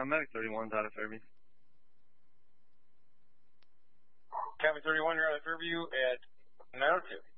Medic 31's out of Fairview. Copy 31, you're out of Fairview at 902.